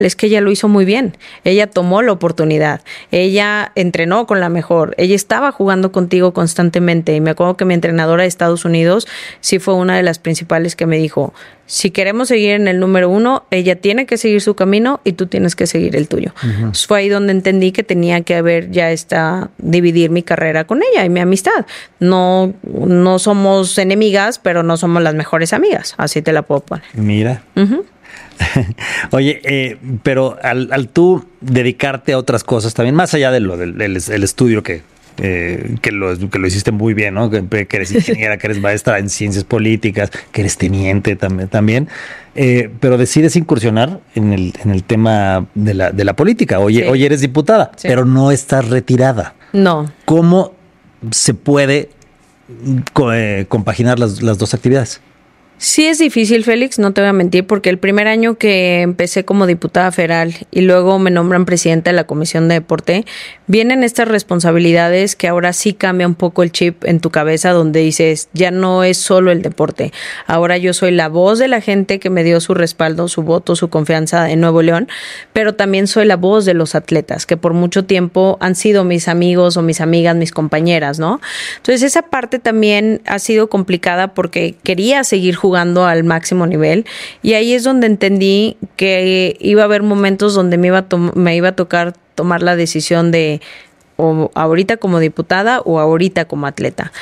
es que ella lo hizo muy bien. Ella tomó la oportunidad. Ella entrenó con la mejor. Ella estaba jugando contigo constantemente. Y me acuerdo que mi entrenadora de Estados Unidos sí fue una de las principales que me dijo, si queremos seguir en el número 1, ella tiene que seguir su camino y tú tienes que seguir el tuyo. Entonces fue ahí donde entendí que tenía que haber ya dividir mi carrera con ella y mi amistad. No somos enemigas, pero no somos las mejores amigas. Así te la puedo poner. Mira. Oye, pero al tú dedicarte a otras cosas también, más allá del estudio que lo hiciste muy bien, ¿no? Que eres ingeniera, que eres maestra en ciencias políticas, que eres teniente también, pero decides incursionar en el tema de la política. Hoy eres diputada, pero no estás retirada. No. ¿Cómo se puede compaginar las dos actividades? Sí es difícil, Félix, no te voy a mentir, porque el primer año que empecé como diputada federal y luego me nombran presidenta de la Comisión de Deporte, vienen estas responsabilidades que ahora sí cambia un poco el chip en tu cabeza, donde dices, ya no es solo el deporte, ahora yo soy la voz de la gente que me dio su respaldo, su voto, su confianza en Nuevo León, pero también soy la voz de los atletas, que por mucho tiempo han sido mis amigos o mis amigas, mis compañeras, ¿no? Entonces esa parte también ha sido complicada porque quería seguir jugando al máximo nivel y ahí es donde entendí que iba a haber momentos donde me iba a tocar tomar la decisión de o ahorita como diputada o ahorita como atleta.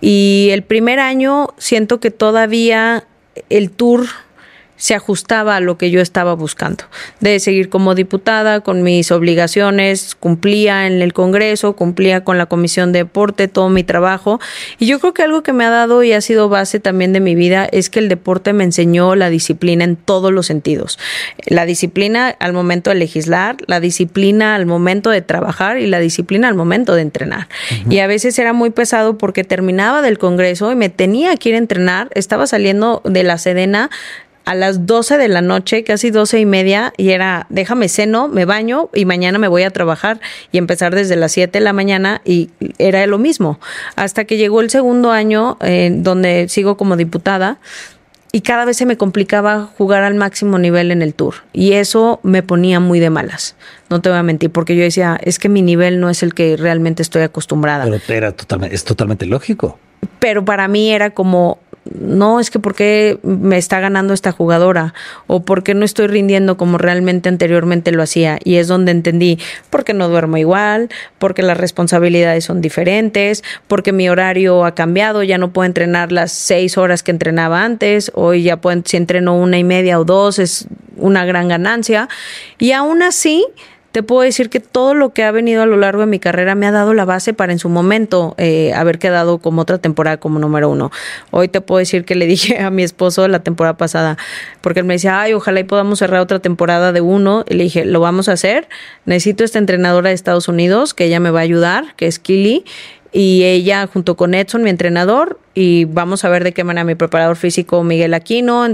Y el primer año siento que todavía el tour se ajustaba a lo que yo estaba buscando, de seguir como diputada con mis obligaciones, cumplía en el Congreso, cumplía con la Comisión de Deporte, todo mi trabajo. Y yo creo que algo que me ha dado y ha sido base también de mi vida es que el deporte me enseñó la disciplina en todos los sentidos. La disciplina al momento de legislar, la disciplina al momento de trabajar y la disciplina al momento de entrenar. Y a veces era muy pesado porque terminaba del Congreso y me tenía que ir a entrenar, estaba saliendo de la Sedena a las 12 de la noche, casi 12:30, y era, déjame ceno, me baño y mañana me voy a trabajar y empezar desde las 7 de la mañana y era lo mismo. Hasta que llegó el segundo año, donde sigo como diputada, y cada vez se me complicaba jugar al máximo nivel en el tour. Y eso me ponía muy de malas. No te voy a mentir, porque yo decía, es que mi nivel no es el que realmente estoy acostumbrada. Pero es totalmente lógico. Pero para mí era como, no, es que ¿por qué me está ganando esta jugadora? O ¿por qué no estoy rindiendo como realmente anteriormente lo hacía? Y es donde entendí, porque no duermo igual, porque las responsabilidades son diferentes, porque mi horario ha cambiado, ya no puedo entrenar las 6 horas que entrenaba antes, hoy ya puedo, si entreno 1:30 o 2, es una gran ganancia. Y aún así, te puedo decir que todo lo que ha venido a lo largo de mi carrera me ha dado la base para en su momento haber quedado como otra temporada como número 1. Hoy te puedo decir que le dije a mi esposo la temporada pasada, porque él me decía, ay, ojalá y podamos cerrar otra temporada de 1. Y le dije, lo vamos a hacer. Necesito esta entrenadora de Estados Unidos, que ella me va a ayudar, que es Kili. Y ella junto con Edson, mi entrenador, y vamos a ver de qué manera mi preparador físico Miguel Aquino,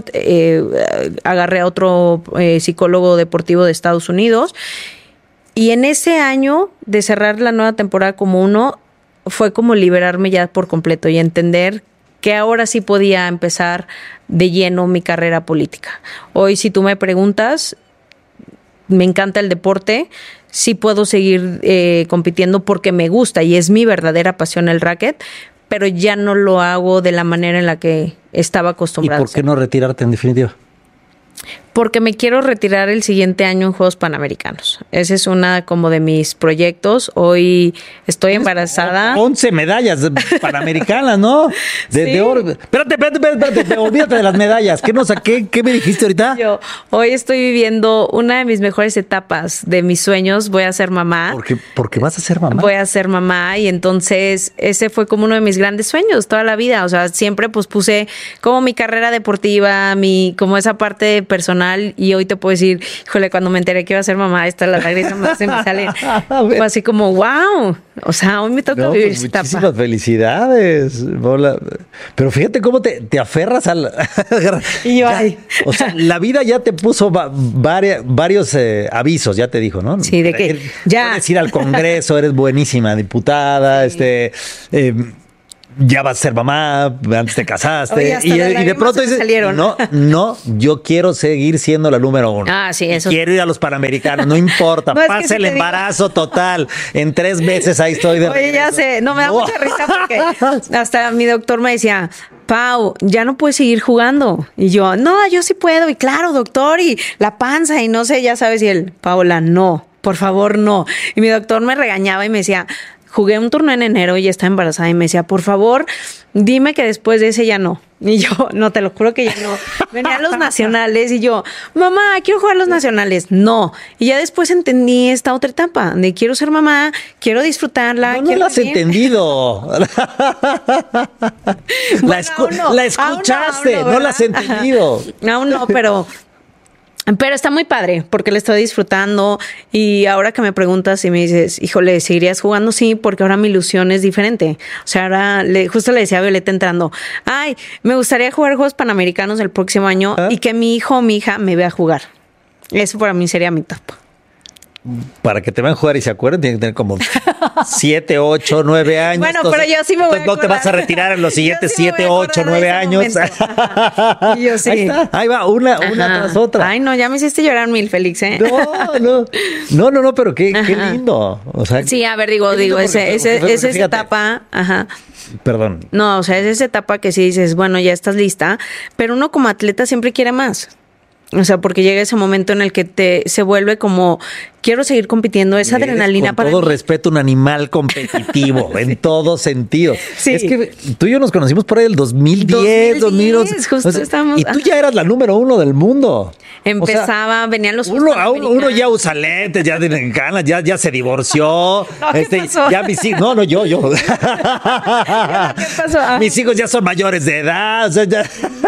agarré a otro psicólogo deportivo de Estados Unidos. Y en ese año de cerrar la nueva temporada como 1, fue como liberarme ya por completo y entender que ahora sí podía empezar de lleno mi carrera política. Hoy, si tú me preguntas, me encanta el deporte, sí puedo seguir compitiendo porque me gusta y es mi verdadera pasión el racket, pero ya no lo hago de la manera en la que estaba acostumbrada. ¿Y por qué no retirarte en definitiva? Porque me quiero retirar el siguiente año en Juegos Panamericanos. Ese es una como de mis proyectos. Hoy estoy embarazada. 11 medallas panamericanas, ¿no? De oro. Espérate, olvídate de las medallas. ¿Qué me dijiste ahorita? Yo hoy estoy viviendo una de mis mejores etapas de mis sueños. Voy a ser mamá. ¿Por qué vas a ser mamá? Voy a ser mamá y entonces ese fue como uno de mis grandes sueños toda la vida. O sea, siempre pues puse como mi carrera deportiva, como esa parte personal, y hoy te puedo decir, híjole, cuando me enteré que iba a ser mamá, las lágrimas se me salen. Fue así como, wow. O sea, hoy me toca vivir esta etapa. Muchísimas felicidades, Paula. Pero fíjate cómo te aferras al... Y yo, ay. O sea, la vida ya te puso varios avisos, ya te dijo, ¿no? Sí, de que ya... Puedes ir al Congreso, eres buenísima diputada, sí. ya vas a ser mamá, antes te casaste. Oye, hasta y las de lágrimas pronto se me dices, salieron. no, yo quiero seguir siendo la número 1. Ah, sí, eso. Quiero ir a los Panamericanos, no importa, No, es que pasa sí el te digo. embarazo total. En 3 meses ahí estoy de Oye, ya regreso. sé, no me da mucha risa porque hasta mi doctor me decía, Pau, ya no puedes seguir jugando. Y yo, no, yo sí puedo. Y claro, doctor, y la panza y no sé, ya sabes. Y él, Paola, no, por favor, no. Y mi doctor me regañaba y me decía, jugué un torneo en enero y ya estaba embarazada. Y me decía, por favor, dime que después de ese ya no. Y yo, no, te lo juro que ya no. Venían los nacionales y yo, mamá, quiero jugar los nacionales. No. Y ya después entendí esta otra etapa de quiero ser mamá, quiero disfrutarla. No quiero lo has vivir. entendido. Bueno, aún no, la escuchaste, aún no, no la has ¿verdad? entendido. Ajá. Aún no, pero está muy padre porque le estoy disfrutando. Y ahora que me preguntas y me dices, híjole, ¿seguirías jugando? Sí, porque ahora mi ilusión es diferente. O sea, ahora justo le decía a Violeta entrando, ay, me gustaría jugar Juegos Panamericanos el próximo año y que mi hijo o mi hija me vea jugar. Eso para mí sería mi top. Para que te vean jugar y se acuerden, tienen que tener como 7, 8, 9 años. Bueno, pero yo sí me voy a no te vas a acordar. retirar en los siguientes Yo sí me 7, voy a 8, acordar 9 de ese años. momento. Ajá. Y yo sí. Ahí está, ahí va, una Ajá. tras otra. Ay, no, ya me hiciste llorar mil, Félix, ¿eh? No, pero qué Ajá. lindo. O sea, Sí, a ver, qué lindo digo, porque- es porque esa fíjate, etapa, ajá. Perdón. No, o sea, es esa etapa que sí dices, bueno, ya estás lista, pero uno como atleta siempre quiere más. O sea, porque llega ese momento en el que se vuelve como, quiero seguir compitiendo, esa Eres, adrenalina con para todo mí. respeto, un animal competitivo en todo sentido. Sí. Es que tú y yo nos conocimos por ahí del 2010, 2010, justo estábamos- y tú ya eras la número 1 del mundo. Empezaba, venían los Uno Panamericanos. ya usa lentes, ya tiene ganas, ya se divorció. No, ¿qué pasó? Ya mis hijos, yo. ¿Qué pasó? Ah. Mis hijos ya son mayores de edad. O sea, ya.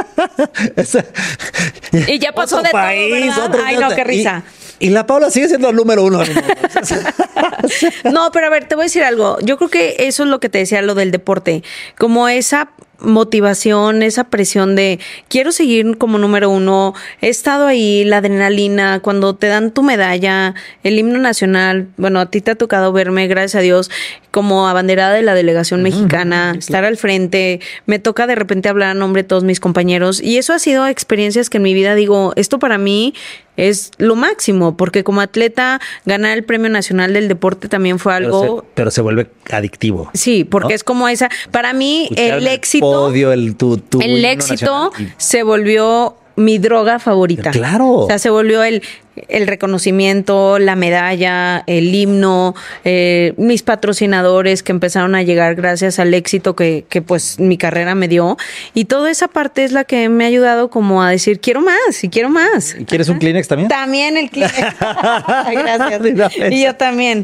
Y ya pasó Otro de todo, país, ¿verdad? otro Ay, no, qué risa. Y la Paula sigue siendo el número 1. No, pero a ver, te voy a decir algo. Yo creo que eso es lo que te decía, lo del deporte. Como esa motivación, esa presión de quiero seguir como número 1. He estado ahí, la adrenalina, cuando te dan tu medalla, el himno nacional. Bueno, a ti te ha tocado verme, gracias a Dios, como abanderada de la delegación mexicana, estar al frente. Me toca de repente hablar a nombre de todos mis compañeros. Y eso ha sido experiencias que en mi vida digo, esto para mí es lo máximo, porque como atleta ganar el Premio Nacional del Deporte también fue algo... Pero se vuelve adictivo. Sí, porque ¿no? es como esa... Para mí Escuchar el en éxito... podio, tu el himno éxito nacional. se volvió mi droga favorita. Claro. O sea, se volvió el reconocimiento, la medalla, el himno, mis patrocinadores que empezaron a llegar gracias al éxito que pues mi carrera me dio. Y toda esa parte es la que me ha ayudado como a decir, quiero más y quiero más. ¿Y quieres un Kleenex también? También el Kleenex. Gracias. De una vez. Y yo también.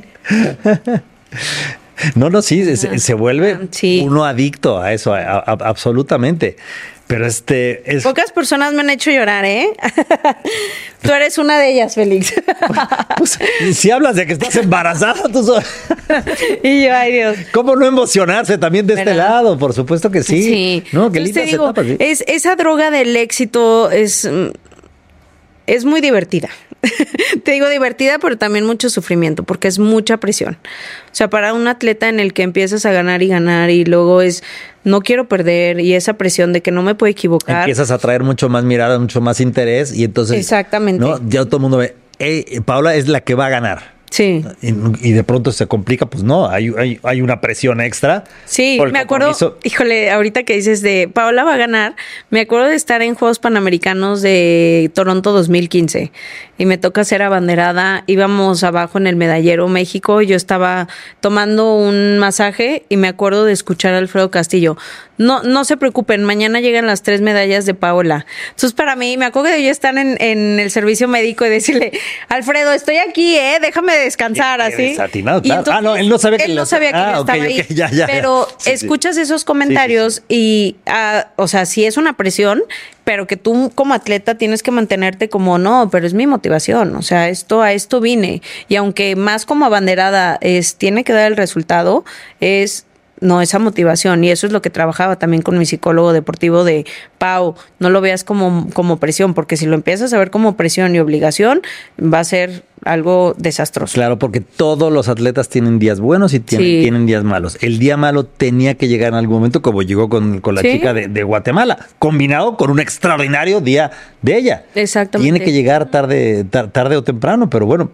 No, sí, se vuelve Sí. uno adicto a eso, absolutamente. Pero es Pocas personas me han hecho llorar, ¿eh? Tú eres una de ellas, Félix. pues, si hablas de que estás embarazada, Y yo, ay Dios. ¿cómo no emocionarse también de este ¿Verdad? lado? Por supuesto que sí. Sí. No, qué Entonces te lindas digo, etapas. ¿Sí? esa droga del éxito es muy divertida. Te digo divertida, pero también mucho sufrimiento, porque es mucha presión. O sea, para un atleta en el que empiezas a ganar y luego es no quiero perder y esa presión de que no me puedo equivocar. Empiezas a traer mucho más mirada, mucho más interés y entonces... Exactamente. ¿no? Ya todo el mundo ve, Paula es la que va a ganar. Sí. Y de pronto se complica, pues no, hay una presión extra. Sí, por el me acuerdo, compromiso. híjole, ahorita que dices de Paola va a ganar, me acuerdo de estar en Juegos Panamericanos de Toronto 2015 y me toca ser abanderada, íbamos abajo en el medallero México, yo estaba tomando un masaje y me acuerdo de escuchar a Alfredo Castillo, no se preocupen, mañana llegan las 3 medallas de Paola. Entonces para mí, me acuerdo de yo estar en el servicio médico y decirle, Alfredo, estoy aquí, déjame descansar, así. Desatinado, Y claro. entonces, no, él no sabía que él no sabía que yo ok, estaba ahí. ok, ya. Pero Sí, sí. escuchas esos comentarios y, o sea, sí es una presión, pero que tú como atleta tienes que mantenerte como, no, pero es mi motivación, o sea, a esto vine. Y aunque más como abanderada tiene que dar el resultado, no, esa motivación. Y eso es lo que trabajaba también con mi psicólogo deportivo de Pau, no lo veas como presión, porque si lo empiezas a ver como presión y obligación, va a ser algo desastroso. Claro, porque todos los atletas tienen días buenos y tienen días malos. El día malo tenía que llegar en algún momento, como llegó con la chica de Guatemala, combinado con un extraordinario día de ella. Exactamente. Tiene que llegar tarde o temprano, pero bueno,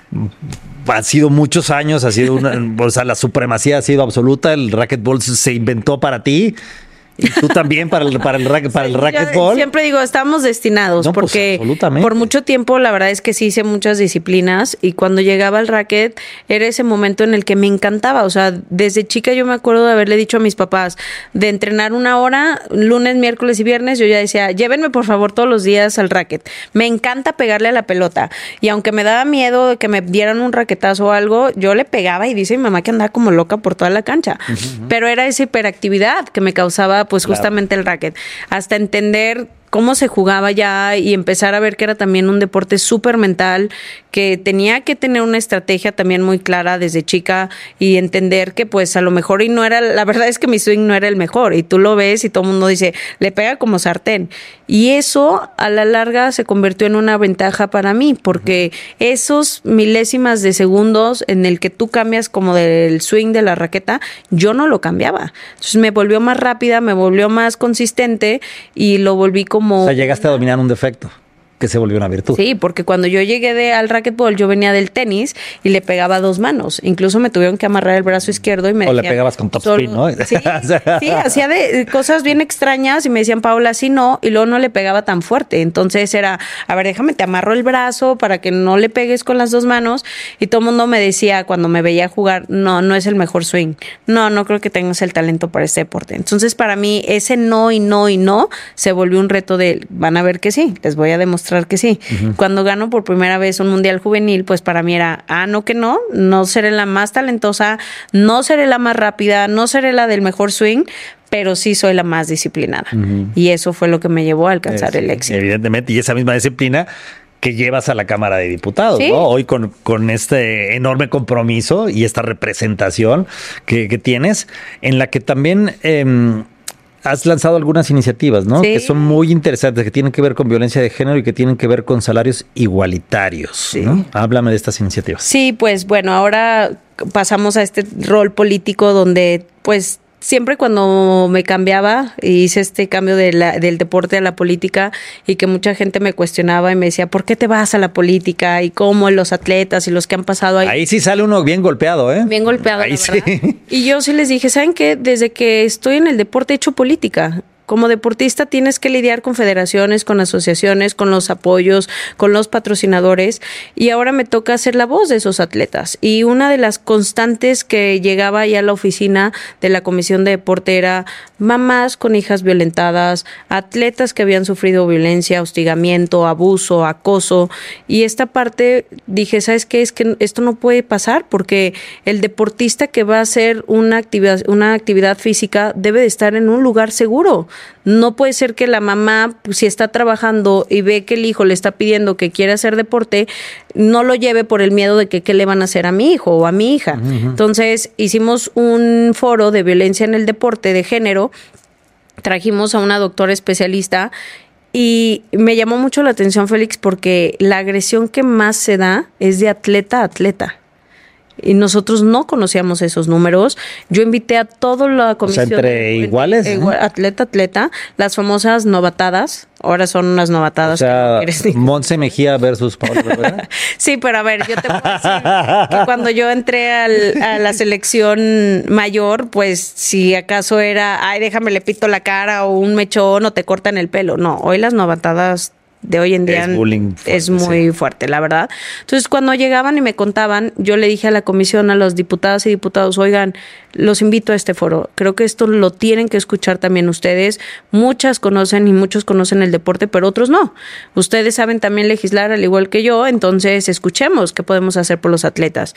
ha sido muchos años, ha sido o sea, la supremacía ha sido absoluta, el racquetball se inventó para ti. Y tú también para el racquetball. Siempre digo, estamos destinados, porque por mucho tiempo la verdad es que sí hice muchas disciplinas y cuando llegaba el racket era ese momento en el que me encantaba. O sea, desde chica yo me acuerdo de haberle dicho a mis papás de entrenar 1 hora, lunes, miércoles y viernes. Yo ya decía, llévenme por favor todos los días al racket. Me encanta pegarle a la pelota. Y aunque me daba miedo de que me dieran un raquetazo o algo, yo le pegaba y dice mi mamá que andaba como loca por toda la cancha. Pero era esa hiperactividad que me causaba pues justamente el racket, hasta entender cómo se jugaba ya y empezar a ver que era también un deporte súper mental, que tenía que tener una estrategia también muy clara desde chica y entender que pues a lo mejor y no era, la verdad es que mi swing no era el mejor y tú lo ves y todo el mundo dice, le pega como sartén. Y eso a la larga se convirtió en una ventaja para mí, porque esos milésimas de segundos en el que tú cambias como del swing de la raqueta, yo no lo cambiaba. Entonces me volvió más rápida, me volvió más consistente y lo volví como... O sea, llegaste a dominar un defecto que se volvió una virtud. Sí, porque cuando yo llegué al racquetball, yo venía del tenis y le pegaba 2 manos. Incluso me tuvieron que amarrar el brazo izquierdo y me decían... O le pegabas con topspin, ¿no? Sí, hacía de cosas bien extrañas y me decían, Paula, así no, y luego no le pegaba tan fuerte. Entonces era, a ver, déjame, te amarro el brazo para que no le pegues con las 2 manos. Y todo el mundo me decía, cuando me veía jugar, no es el mejor swing. No creo que tengas el talento para este deporte. Entonces, para mí, ese no se volvió un reto de, van a ver que sí, les voy a demostrar que sí. Cuando gano por primera vez un mundial juvenil, pues para mí era, no seré la más talentosa, no seré la más rápida, no seré la del mejor swing, pero sí soy la más disciplinada. Y eso fue lo que me llevó a alcanzar el éxito. Evidentemente, y esa misma disciplina que llevas a la Cámara de Diputados, ¿sí? ¿no? Hoy con este enorme compromiso y esta representación que tienes, en la que también... has lanzado algunas iniciativas, ¿no? Sí. Que son muy interesantes, que tienen que ver con violencia de género y que tienen que ver con salarios igualitarios, sí. ¿no? Háblame de estas iniciativas. Sí, pues bueno, ahora pasamos a este rol político donde pues siempre cuando me cambiaba y hice este cambio del deporte a la política y que mucha gente me cuestionaba y me decía, ¿por qué te vas a la política? Y cómo los atletas y los que han pasado ahí. Ahí sí sale uno bien golpeado, ¿eh? Bien golpeado, ahí la verdad. Sí. Y yo sí les dije, ¿saben qué? Desde que estoy en el deporte he hecho política. Como deportista tienes que lidiar con federaciones, con asociaciones, con los apoyos, con los patrocinadores y ahora me toca ser la voz de esos atletas. Y una de las constantes que llegaba ahí a la oficina de la Comisión de Deporte era mamás con hijas violentadas, atletas que habían sufrido violencia, hostigamiento, abuso, acoso. Y esta parte dije, ¿sabes qué? Es que esto no puede pasar porque el deportista que va a hacer una actividad física debe de estar en un lugar seguro. No puede ser que la mamá, pues, si está trabajando y ve que el hijo le está pidiendo que quiere hacer deporte, no lo lleve por el miedo de que qué le van a hacer a mi hijo o a mi hija. Entonces, hicimos un foro de violencia en el deporte de género, trajimos a una doctora especialista y me llamó mucho la atención, Félix, porque la agresión que más se da es de atleta a atleta. Y nosotros no conocíamos esos números. Yo invité a toda la comisión. O sea, entre iguales. Atleta, las famosas novatadas. Ahora son unas novatadas. O sea, Montse Mejía versus Paola, ¿verdad? Sí, pero a ver, yo te puedo decir que cuando yo entré a la selección mayor, pues si acaso era, ay, déjame le pito la cara o un mechón o te cortan el pelo. No, hoy las novatadas de hoy en día es muy fuerte, la verdad. Entonces, cuando llegaban y me contaban, yo le dije a la comisión, a los diputadas y diputados, oigan, los invito a este foro. Creo que esto lo tienen que escuchar también ustedes. Muchas conocen y muchos conocen el deporte, pero otros no. Ustedes saben también legislar al igual que yo, entonces escuchemos qué podemos hacer por los atletas.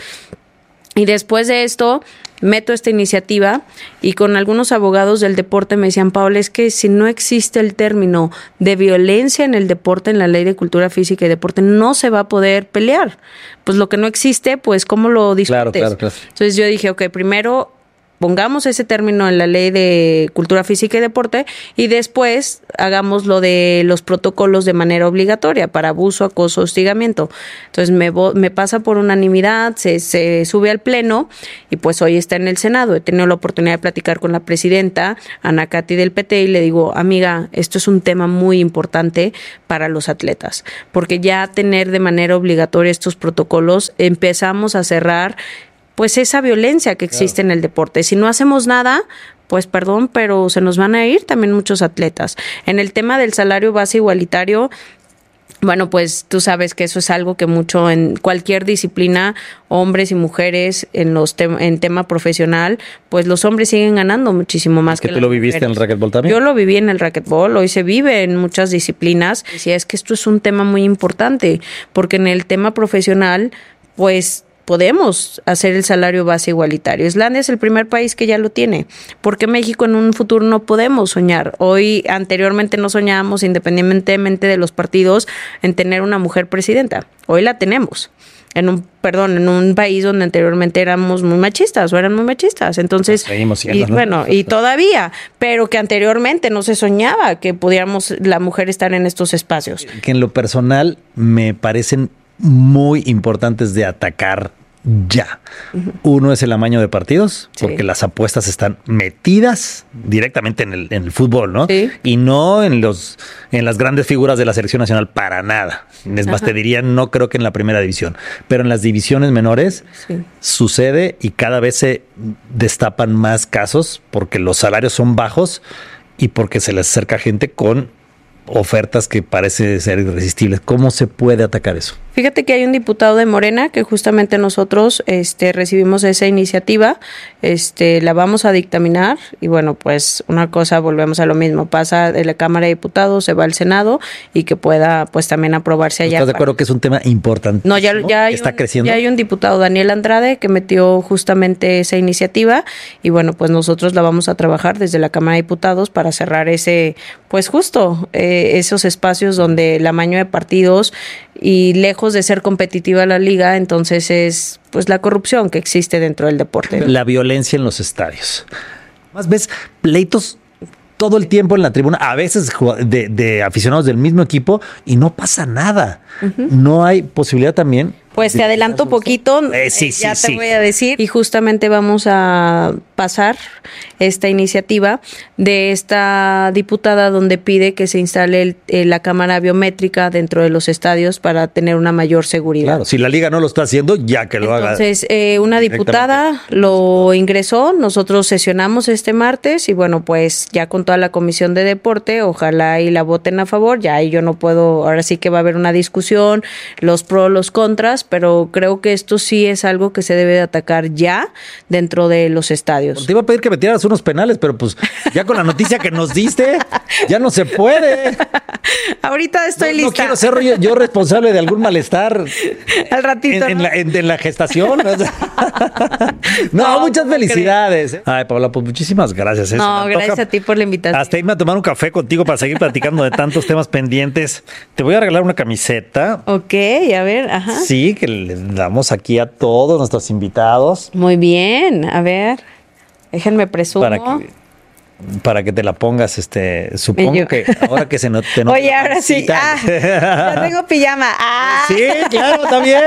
Y después de esto, meto esta iniciativa y con algunos abogados del deporte me decían, Paola, es que si no existe el término de violencia en el deporte, en la Ley de Cultura Física y Deporte, no se va a poder pelear. Pues lo que no existe, pues, ¿cómo lo discutes? Claro. Entonces yo dije, ok, primero pongamos ese término en la ley de cultura física y deporte y después hagamos lo de los protocolos de manera obligatoria para abuso, acoso, hostigamiento. Entonces me pasa por unanimidad, se sube al pleno y pues hoy está en el Senado. He tenido la oportunidad de platicar con la presidenta, Ana Katy del PT, y le digo, amiga, esto es un tema muy importante para los atletas, porque ya tener de manera obligatoria estos protocolos empezamos a cerrar pues esa violencia que existe en el deporte. Si no hacemos nada, pues perdón, pero se nos van a ir también muchos atletas. En el tema del salario base igualitario, bueno, pues tú sabes que eso es algo que mucho en cualquier disciplina, hombres y mujeres en tema profesional, pues los hombres siguen ganando muchísimo más que tú lo viviste en el racquetbol también. Yo lo viví en el racquetbol, hoy se vive en muchas disciplinas. Y es que esto es un tema muy importante, porque en el tema profesional, pues podemos hacer el salario base igualitario. Islandia es el primer país que ya lo tiene. ¿Por qué México en un futuro no podemos soñar? Anteriormente no soñábamos, independientemente de los partidos, en tener una mujer presidenta. Hoy la tenemos. En un país donde anteriormente éramos muy machistas o eran muy machistas. Entonces, seguimos siendo, y, bueno, y todavía, pero que anteriormente no se soñaba que pudiéramos la mujer estar en estos espacios. Que en lo personal me parecen muy importantes de atacar ya. Uno es el amaño de partidos, porque las apuestas están metidas directamente en el fútbol, ¿no? Sí. Y no en las grandes figuras de la selección nacional para nada. Es más, te diría, no creo que en la primera división, pero en las divisiones menores sucede y cada vez se destapan más casos porque los salarios son bajos y porque se les acerca gente con ofertas que parece ser irresistibles. ¿Cómo se puede atacar eso? Fíjate que hay un diputado de Morena que justamente nosotros recibimos esa iniciativa, la vamos a dictaminar y bueno, pues una cosa, volvemos a lo mismo, pasa de la Cámara de Diputados, se va al Senado y que pueda pues también aprobarse allá. ¿Estás de acuerdo que es un tema importante? No, ya está creciendo. Ya hay un diputado, Daniel Andrade, que metió justamente esa iniciativa y bueno, pues nosotros la vamos a trabajar desde la Cámara de Diputados para cerrar esos espacios donde el amaño de partidos y lejos de ser competitiva la liga, entonces es pues la corrupción que existe dentro del deporte. La violencia en los estadios. Más ves pleitos todo el tiempo en la tribuna, a veces de aficionados del mismo equipo y no pasa nada. No hay posibilidad también. Pues te adelanto poquito, ya te voy a decir. Y justamente vamos a pasar esta iniciativa de esta diputada donde pide que se instale la cámara biométrica dentro de los estadios para tener una mayor seguridad. Claro, si la liga no lo está haciendo, ya que lo haga. Entonces, una diputada lo ingresó, nosotros sesionamos este martes y bueno, pues ya con toda la comisión de deporte, ojalá y la voten a favor, ya ahí yo no puedo, ahora sí que va a haber una discusión, los pros, los contras, pero creo que esto sí es algo que se debe de atacar ya dentro de los estadios. Te iba a pedir que me tiraras unos penales, pero pues ya con la noticia que nos diste, ya no se puede. Ahorita estoy lista. No quiero ser yo responsable de algún malestar al ratito en la gestación. No, muchas felicidades. Ay, Paola, pues muchísimas gracias. No, gracias a ti por la invitación. Hasta irme a tomar un café contigo para seguir platicando de tantos temas pendientes. Te voy a regalar una camiseta. Ok, a ver, ajá. Sí, que le damos aquí a todos nuestros invitados. Muy bien, a ver, déjenme presumo. Para que te la pongas, supongo que ahora que te noto. Oye, ahora sí, ya tengo pijama. Sí, claro, también.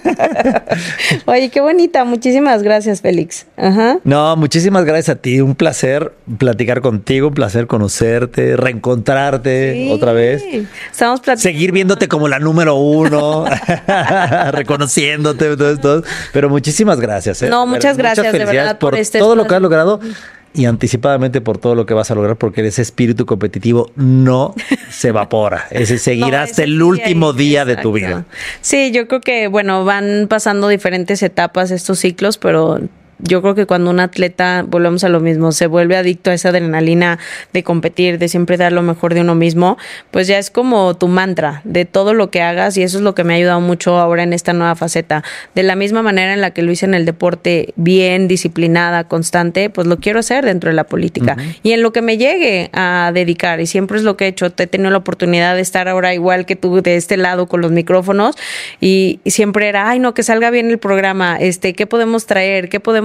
Oye, qué bonita, muchísimas gracias, Félix. Ajá. No, muchísimas gracias a ti, un placer platicar contigo, un placer conocerte, reencontrarte otra vez. Estamos platicando. Seguir viéndote como la número 1, reconociéndote, todo esto. Pero muchísimas gracias. No, muchas gracias, de verdad, por todo lo que has logrado. Y anticipadamente por todo lo que vas a lograr, porque ese espíritu competitivo no se evapora. Ese seguirá hasta el último día de tu vida. Sí, yo creo que, bueno, van pasando diferentes etapas estos ciclos, pero yo creo que cuando un atleta, volvemos a lo mismo, se vuelve adicto a esa adrenalina de competir, de siempre dar lo mejor de uno mismo, pues ya es como tu mantra de todo lo que hagas, y eso es lo que me ha ayudado mucho ahora en esta nueva faceta. De la misma manera en la que lo hice en el deporte, bien, disciplinada, constante, pues lo quiero hacer dentro de la política. Y en lo que me llegue a dedicar, y siempre es lo que he hecho, he tenido la oportunidad de estar ahora igual que tú de este lado con los micrófonos, y siempre era, ay no, que salga bien el programa, ¿qué podemos traer? ¿Qué podemos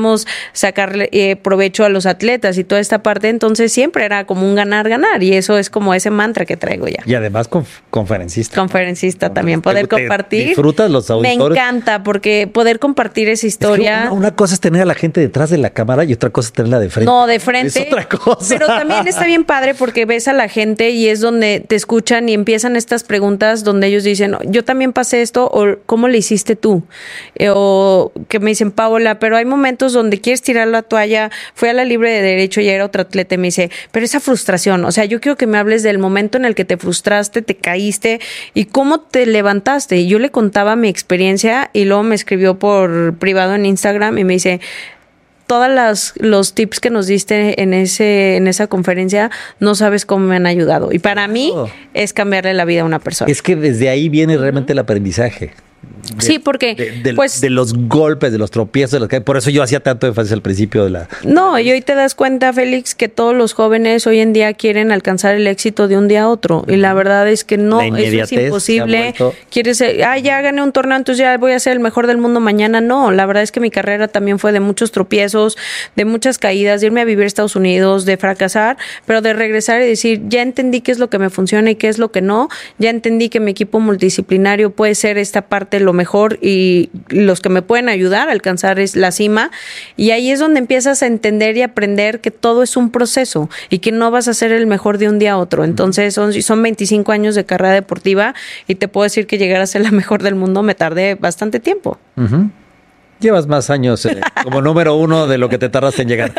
queríamos sacarle provecho a los atletas y toda esta parte, entonces siempre era como un ganar-ganar y eso es como ese mantra que traigo ya. Y además conferencista. Conferencista también, poder compartir. ¿Disfrutas los auditores? Me encanta porque poder compartir esa historia. Es que una cosa es tener a la gente detrás de la cámara y otra cosa es tenerla de frente. No, de frente. Es otra cosa. Pero también está bien padre porque ves a la gente y es donde te escuchan y empiezan estas preguntas donde ellos dicen, yo también pasé esto, o ¿cómo le hiciste tú? O que me dicen, Paola, pero hay momentos donde quieres tirar la toalla. Fui a la Libre de Derecho y era otro atleta y me dice, pero esa frustración, o sea, yo quiero que me hables del momento en el que te frustraste, te caíste y cómo te levantaste. Y yo le contaba mi experiencia y luego me escribió por privado en Instagram y me dice, todos los tips que nos diste en esa conferencia, no sabes cómo me han ayudado. Y para mí es cambiarle la vida a una persona. Es que desde ahí viene realmente el aprendizaje. Sí, porque de los golpes, de los tropiezos, por eso yo hacía tanto énfasis al principio de la... No, y hoy te das cuenta, Félix, que todos los jóvenes hoy en día quieren alcanzar el éxito de un día a otro, y la verdad es que no, eso es imposible. Quieres, ya gané un torneo, entonces ya voy a ser el mejor del mundo mañana. No, la verdad es que mi carrera también fue de muchos tropiezos, de muchas caídas, de irme a vivir a Estados Unidos, de fracasar, pero de regresar y decir, ya entendí qué es lo que me funciona y qué es lo que no, ya entendí que mi equipo multidisciplinario puede ser esta parte lo mejor y los que me pueden ayudar a alcanzar es la cima, y ahí es donde empiezas a entender y aprender que todo es un proceso y que no vas a ser el mejor de un día a otro. Entonces son 25 años de carrera deportiva y te puedo decir que llegar a ser la mejor del mundo me tardé bastante tiempo. Llevas más años como número 1 de lo que te tardaste en llegar.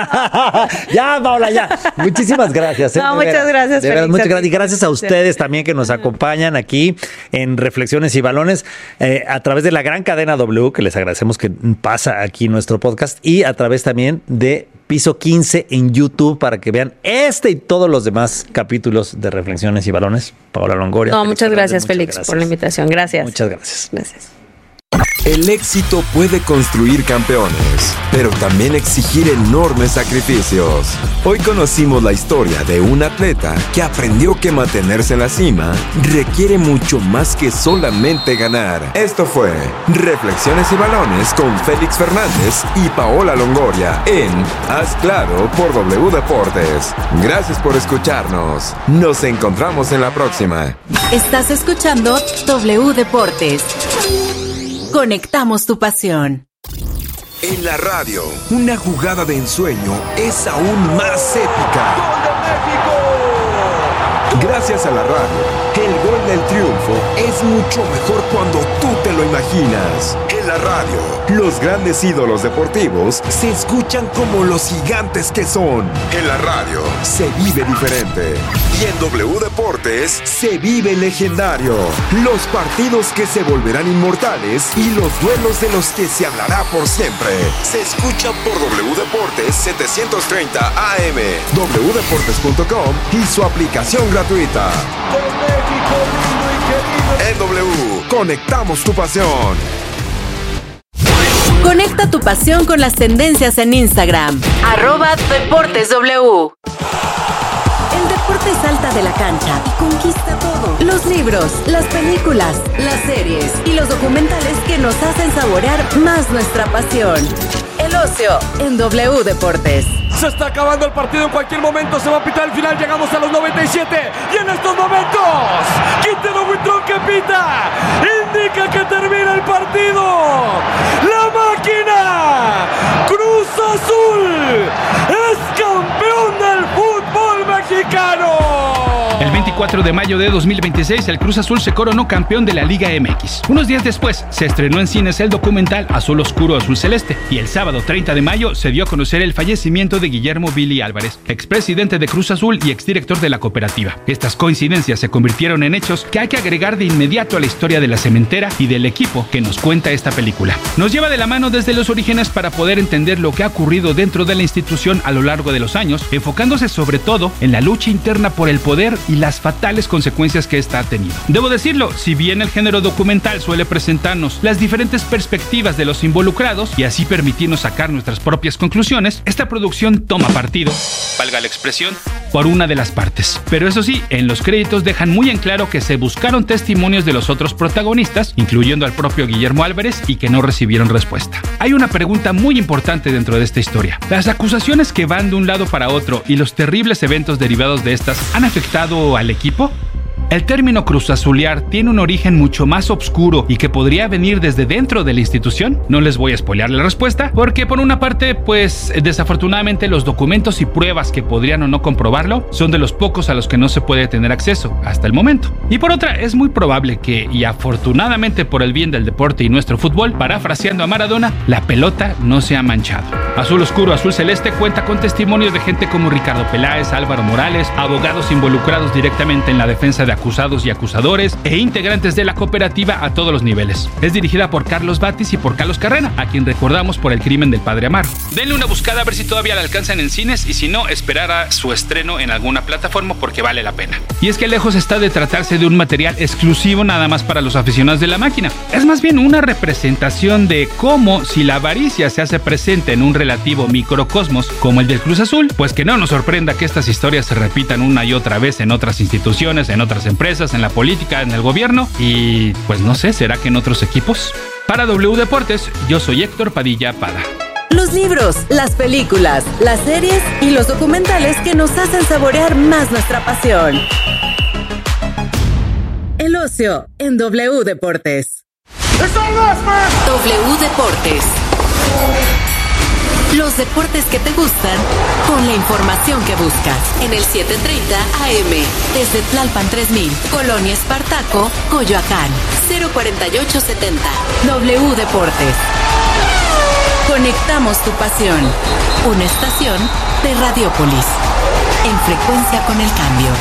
Ya, Paola, ya. Muchísimas gracias. No, muchas gracias, Félix. Muchas gracias. Y gracias a ustedes también que nos acompañan aquí en Reflexiones y Balones a través de la gran cadena W, que les agradecemos que pasa aquí nuestro podcast, y a través también de Piso 15 en YouTube para que vean este y todos los demás capítulos de Reflexiones y Balones. Paola Longoria. No, muchas gracias, Félix, por la invitación. Gracias. Muchas gracias. Gracias. El éxito puede construir campeones, pero también exigir enormes sacrificios. Hoy conocimos la historia de un atleta que aprendió que mantenerse en la cima requiere mucho más que solamente ganar. Esto fue Reflexiones y Balones con Félix Fernández y Paola Longoria en Haz Claro por W Deportes. Gracias por escucharnos. Nos encontramos en la próxima. Estás escuchando W Deportes. Conectamos tu pasión. En la radio, una jugada de ensueño es aún más épica. ¡Gol de México! Gracias a la radio, el gol del triunfo es mucho mejor cuando tú te lo imaginas. En la radio, los grandes ídolos deportivos se escuchan como los gigantes que son. En la radio, se vive diferente. Y en W Deportes, se vive legendario. Los partidos que se volverán inmortales y los duelos de los que se hablará por siempre. Se escuchan por W Deportes 730 AM, wdeportes.com y su aplicación gratuita. En W, conectamos tu pasión. Conecta tu pasión con las tendencias en Instagram. @DeportesW. El deporte salta de la cancha y conquista todo. Los libros, las películas, las series y los documentales que nos hacen saborear más nuestra pasión. El ocio en W Deportes. Se está acabando el partido, en cualquier momento se va a pitar el final, llegamos a los 97 y en estos momentos Quintero Buitrón que pita indica que termina el partido. La máquina Cruz Azul es campeón del fútbol mexicano. El 24 de mayo de 2026, el Cruz Azul se coronó campeón de la Liga MX. Unos días después, se estrenó en cines el documental Azul Oscuro, Azul Celeste. Y el sábado 30 de mayo se dio a conocer el fallecimiento de Guillermo Billy Álvarez, expresidente de Cruz Azul y exdirector de la cooperativa. Estas coincidencias se convirtieron en hechos que hay que agregar de inmediato a la historia de la cementera y del equipo que nos cuenta esta película. Nos lleva de la mano desde los orígenes para poder entender lo que ha ocurrido dentro de la institución a lo largo de los años, enfocándose sobre todo en la lucha interna por el poder y las fatales consecuencias que esta ha tenido. Debo decirlo, si bien el género documental suele presentarnos las diferentes perspectivas de los involucrados y así permitirnos sacar nuestras propias conclusiones, esta producción toma partido, valga la expresión, por una de las partes. Pero eso sí, en los créditos dejan muy en claro que se buscaron testimonios de los otros protagonistas, incluyendo al propio Guillermo Álvarez, y que no recibieron respuesta. Hay una pregunta muy importante dentro de esta historia. ¿Las acusaciones que van de un lado para otro y los terribles eventos derivados de estas han afectado al equipo? El término cruzazulear tiene un origen mucho más oscuro y que podría venir desde dentro de la institución. No les voy a spoilear la respuesta, porque por una parte, pues desafortunadamente los documentos y pruebas que podrían o no comprobarlo son de los pocos a los que no se puede tener acceso hasta el momento. Y por otra, es muy probable que, y afortunadamente por el bien del deporte y nuestro fútbol, parafraseando a Maradona, la pelota no se ha manchado. Azul Oscuro, Azul Celeste cuenta con testimonios de gente como Ricardo Peláez, Álvaro Morales, abogados involucrados directamente en la defensa de acusados y acusadores e integrantes de la cooperativa a todos los niveles. Es dirigida por Carlos Batis y por Carlos Carrera, a quien recordamos por El crimen del padre Amaro. Denle una buscada a ver si todavía la alcanzan en cines y si no, esperar a su estreno en alguna plataforma porque vale la pena. Y es que lejos está de tratarse de un material exclusivo nada más para los aficionados de la máquina. Es más bien una representación de cómo, si la avaricia se hace presente en un relativo microcosmos como el del Cruz Azul, pues que no nos sorprenda que estas historias se repitan una y otra vez en otras instituciones, en otras empresas, en la política, en el gobierno y pues no sé, ¿será que en otros equipos? Para W Deportes, yo soy Héctor Padilla Pada. Los libros, las películas, las series y los documentales que nos hacen saborear más nuestra pasión. El ocio en W Deportes. W Deportes. Los deportes que te gustan con la información que buscas. En el 730 AM, desde Tlalpan 3000, Colonia Espartaco, Coyoacán, 04870. W Deportes. Conectamos tu pasión. Una estación de Radiopolis. En frecuencia con el cambio.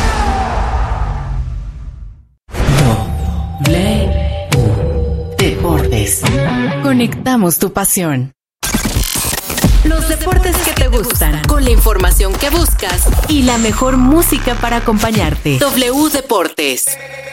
W Deportes. Conectamos tu pasión. Los deportes que te gustan, con la información que buscas y la mejor música para acompañarte. W Deportes.